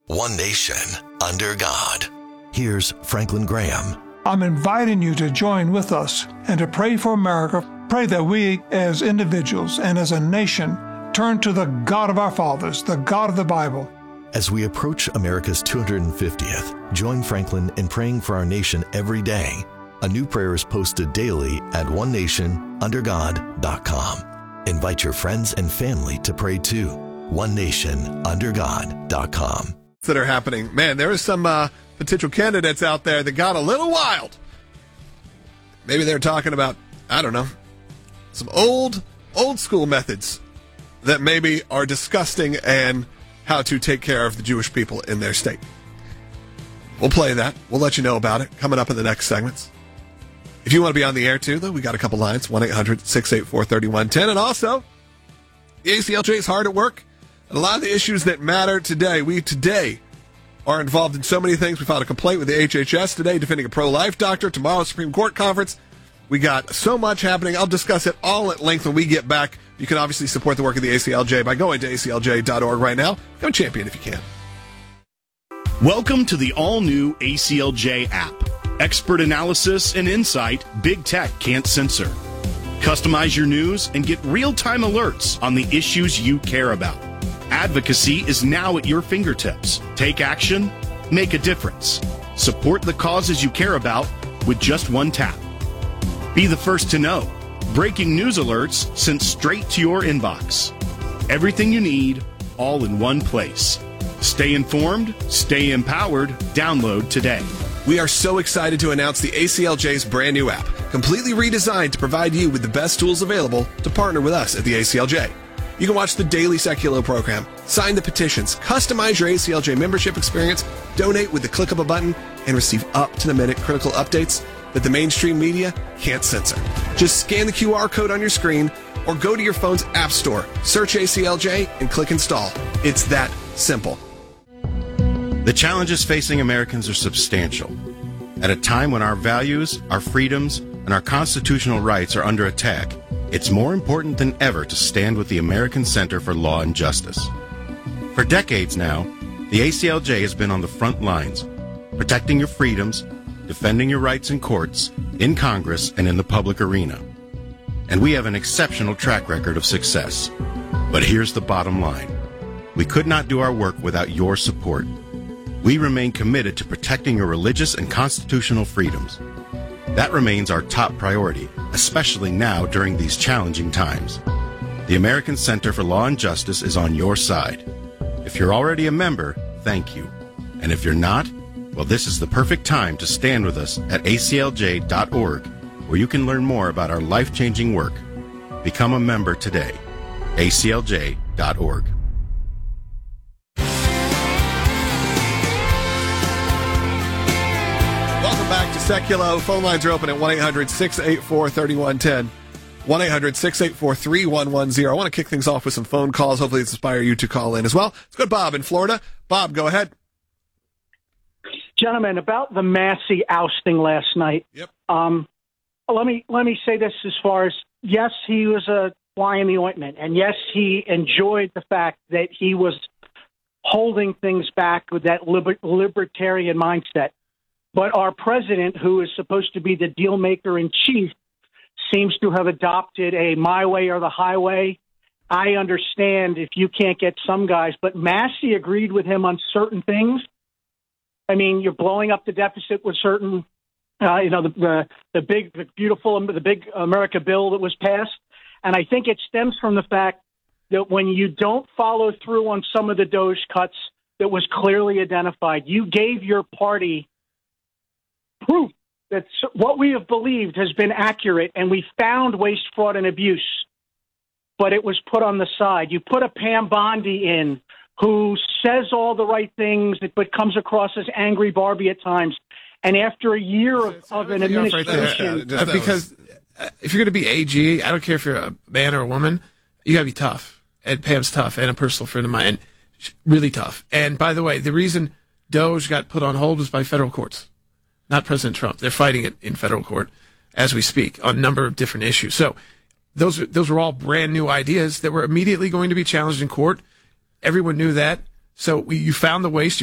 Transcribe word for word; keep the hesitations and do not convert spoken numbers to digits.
One nation, under God. Here's Franklin Graham. I'm inviting you to join with us and to pray for America. Pray that we, as individuals and as a nation, turn to the God of our fathers, the God of the Bible. As we approach America's two hundred fiftieth, join Franklin in praying for our nation every day. A new prayer is posted daily at one nation under god dot com. Invite your friends and family to pray too. one nation under god dot com. That are happening. Man, there are some uh, potential candidates out there that got a little wild. Maybe they're talking about, I don't know, some old, old school methods that maybe are disgusting and how to take care of the Jewish people in their state. We'll play that. We'll let you know about it coming up in the next segments. If you want to be on the air too, though, we got a couple lines, one eight hundred six eight four three one one zero. And also, the A C L J is hard at work. And a lot of the issues that matter today, we today are involved in so many things. We filed a complaint with the H H S today, defending a pro-life doctor. Tomorrow's Supreme Court conference. We got so much happening. I'll discuss it all at length when we get back. You can obviously support the work of the A C L J by going to A C L J dot org right now. Go champion if you can. Welcome to the all-new A C L J app. Expert analysis and insight Big Tech can't censor. Customize your news and get real-time alerts on the issues you care about. Advocacy is now at your fingertips. Take action, make a difference. Support the causes you care about with just one tap. Be the first to know. Breaking news alerts sent straight to your inbox. Everything you need, all in one place. Stay informed, stay empowered. Download today. We are so excited to announce the A C L J's brand new app, completely redesigned to provide you with the best tools available to partner with us at the A C L J. You can watch the daily Seculo program, sign the petitions, customize your A C L J membership experience, donate with the click of a button, and receive up-to-the-minute critical updates that the mainstream media can't censor. Just scan the Q R code on your screen or go to your phone's app store, search A C L J, and click install. It's that simple. The challenges facing Americans are substantial. At a time when our values, our freedoms, and our constitutional rights are under attack, it's more important than ever to stand with the American Center for Law and Justice. For decades now, the A C L J has been on the front lines, protecting your freedoms, defending your rights in courts, in Congress, and in the public arena. And we have an exceptional track record of success. But here's the bottom line. We could not do our work without your support. We remain committed to protecting your religious and constitutional freedoms. That remains our top priority, especially now during these challenging times. The American Center for Law and Justice is on your side. If you're already a member, thank you. And if you're not, well, this is the perfect time to stand with us at A C L J dot org, where you can learn more about our life-changing work. Become a member today. A C L J dot org. Welcome back to Seculo. Phone lines are open at one eight hundred six eight four three one one zero. one eight hundred six eight four three one one zero. I want to kick things off with some phone calls. Hopefully it's inspire you to call in as well. Let's go to Bob in Florida. Bob, go ahead. Gentlemen, about the Massey ousting last night. Yep. Um, let me let me say this as far as, yes, he was a fly in the ointment, and yes, he enjoyed the fact that he was holding things back with that liber- libertarian mindset. But our president, who is supposed to be the deal maker in chief, seems to have adopted a my way or the highway. I understand if you can't get some guys, but Massey agreed with him on certain things. I mean, you're blowing up the deficit with certain, uh, you know, the, the the big, the beautiful, the big America bill that was passed. And I think it stems from the fact that when you don't follow through on some of the Doge cuts that was clearly identified, you gave your party proof that what we have believed has been accurate, and we found waste, fraud, and abuse, but it was put on the side. You put a Pam Bondi in who says all the right things but comes across as angry Barbie at times, and after a year of, of an administration... Right uh, because uh, if you're going to be A G, I don't care if you're a man or a woman, you got to be tough. And Pam's tough, and a personal friend of mine, and really tough. And by the way, the reason Doge got put on hold was by federal courts. Not President Trump. They're fighting it in federal court as we speak on a number of different issues. So those those were all brand new ideas that were immediately going to be challenged in court. Everyone knew that. So we, you found the waste.